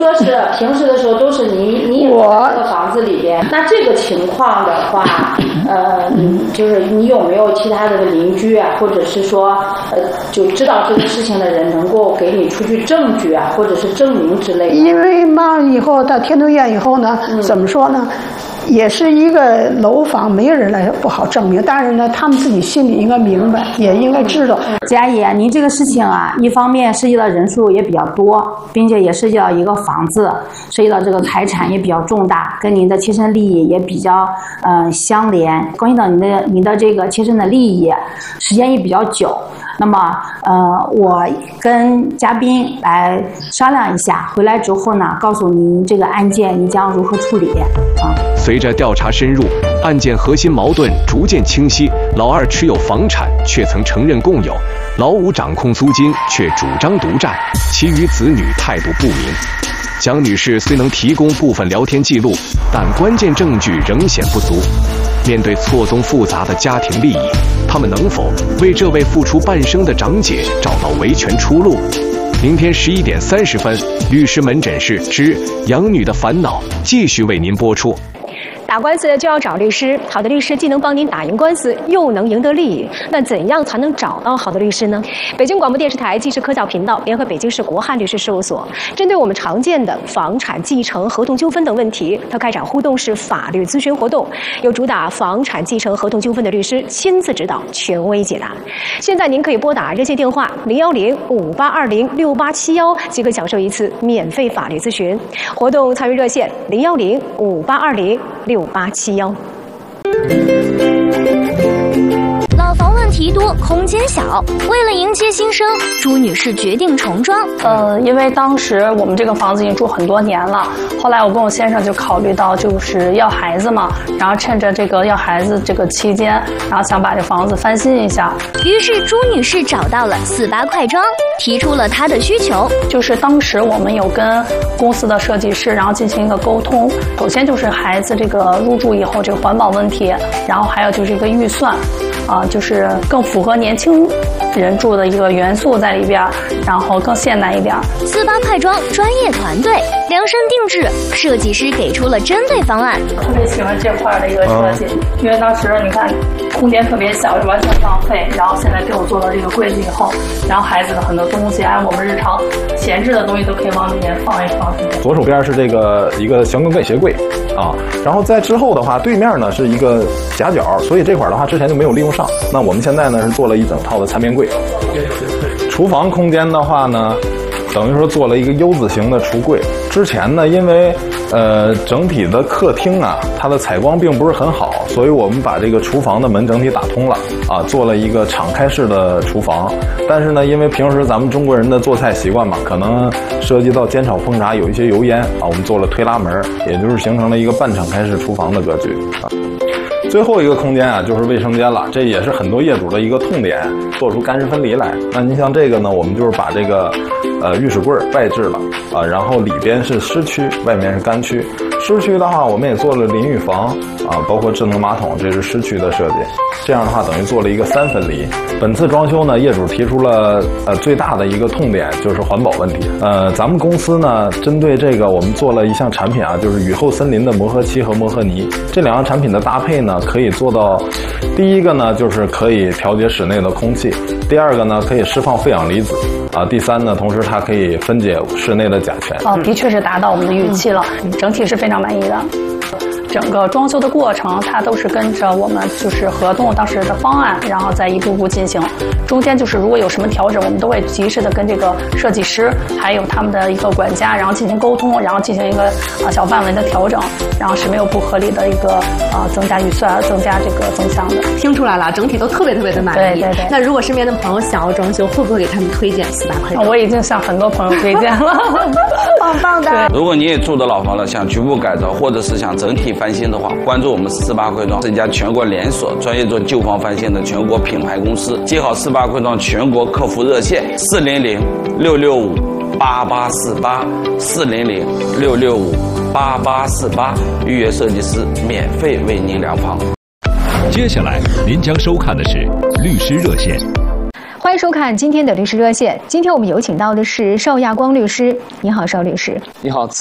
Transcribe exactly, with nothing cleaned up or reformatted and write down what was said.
说是平时的时候都是你你也在这个房子里边，那这个情况的话，呃，就是你有没有其他的邻居啊，或者是说呃就知道这个事情的人能够给你出具证据啊，或者是证明之类的？ 因为嘛，以后到天通苑以后呢，嗯、怎么说呢？也是一个楼房，没有人来不好证明。当然呢，他们自己心里应该明白，也应该知道。 佳怡，您这个事情啊，一方面涉及到人数也比较多，并且也涉及到一个房子，涉及到这个财产也比较重大，跟您的切身利益也比较嗯、呃、相连，关系到您的您的这个切身的利益，时间也比较久。那么，呃，我跟嘉宾来商量一下，回来之后呢，告诉您这个案件你将如何处理啊。 随着调查深入，案件核心矛盾逐渐清晰。老二持有房产，却曾承认共有；老五掌控租金，却主张独占；其余子女态度不明。蒋女士虽能提供部分聊天记录，但关键证据仍显不足。面对错综复杂的家庭利益，他们能否为这位付出半生的长姐找到维权出路？明天十一点三十分，律师门诊室之养女的烦恼继续为您播出。 打官司就要找律师，好的律师既能帮您打赢官司，又能赢得利益。那怎样才能找到好的律师呢？北京广播电视台纪实科教频道联合北京市国汉律师事务所，针对我们常见的房产继承、合同纠纷等问题，它开展互动式法律咨询活动，由主打房产继承、合同纠纷的律师亲自指导，权威解答。现在您可以拨打热线电话零幺零五八二零六八七幺，即可享受一次免费法律咨询。活动参与热线零幺零五八二零六八七幺。 老房问题多，空间小，为了迎接新生，朱女士决定重装。 呃，因为当时我们这个房子已经住很多年了，后来我跟我先生就考虑到就是要孩子嘛，然后趁着这个要孩子这个期间，然后想把这房子翻新一下。 于是朱女士找到了四八快装，提出了她的需求。 就是当时我们有跟公司的设计师，然后进行一个沟通。首先就是孩子这个入住以后这个环保问题，然后还有就是一个预算。啊，就是更符合年轻人住的一个元素在里边，然后更现代一点。 四八快装专业团队量身定制，设计师给出了针对方案。 特别喜欢这块的一个设计，嗯、因为当时你看空间特别小，完全浪费。然后现在给我做了这个柜子以后，然后孩子的很多东西，按我们日常闲置的东西都可以往里面放一放。 左手边是这个一个箱根跟鞋柜啊，然后在之后的话，对面呢是一个夹角，所以这块的话之前就没有利用上。那我们现在呢是做了一整套的餐边柜。厨房空间的话呢，等于说做了一个 U 字形的橱柜。之前呢，因为呃整体的客厅啊，它的采光并不是很好，所以我们把这个厨房的门整体打通了啊，做了一个敞开式的厨房。但是呢，因为平时咱们中国人的做菜习惯嘛，可能涉及到煎炒烹炸有一些油烟啊，我们做了推拉门，也就是形成了一个半敞开式厨房的格局啊。最后一个空间啊，就是卫生间了，这也是很多业主的一个痛点，做出干湿分离来。那您像这个呢，我们就是把这个呃浴室柜外置了啊，然后里边是湿区，外面是干区。湿区的话，我们也做了淋浴房啊，包括智能马桶，这是湿区的设计。这样的话，等于做了一个三分离。本次装修呢，业主提出了呃最大的一个痛点就是环保问题。呃，咱们公司呢，针对这个，我们做了一项产品啊，就是雨后森林的磨合漆和磨合泥。这两样产品的搭配呢，可以做到，第一个呢，就是可以调节室内的空气；第二个呢，可以释放负氧离子。啊，第三呢，同时它可以分解室内的甲醛。 哦，的确是达到我们的预期了，嗯、整体是非常满意的。整个装修的过程，它都是跟着我们就是合同当时的方案，然后再一步步进行。中间就是如果有什么调整，我们都会及时的跟这个设计师还有他们的一个管家，然后进行沟通，然后进行一个啊小范围的调整，然后是没有不合理的一个啊增加预算、增加这个增项的。 听出来了，整体都特别特别的满意。 对对对。 那如果身边的朋友想要装修，会不会给他们推荐四八快装？ 我已经向很多朋友推荐了， 棒棒的。 如果你也住的老房了，想局部改造，或者是想整体翻新的话，关注我们四八快装，这家全国连锁专业做旧房翻新的全国品牌公司。记好四八快装全国客服热线四零零六六五八八四八四零零六六五八八四八，预约设计师免费为您量房。 接下来您将收看的是律师热线。 欢欢迎收看今天的律师热线。今天我们有请到的是邵亚光律师。你好，邵律师。 你好。